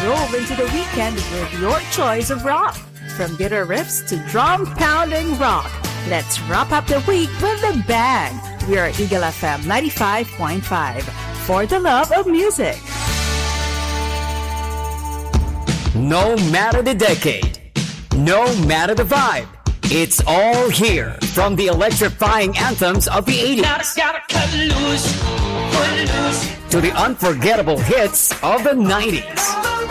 groove into the weekend with your choice of rock. From guitar riffs to drum-pounding rock, let's wrap up the week with a bang. We are Eagle FM 95.5 for the love of music. No matter the decade, no matter the vibe, it's all here from the electrifying anthems of the 80s to the unforgettable hits of the 90s.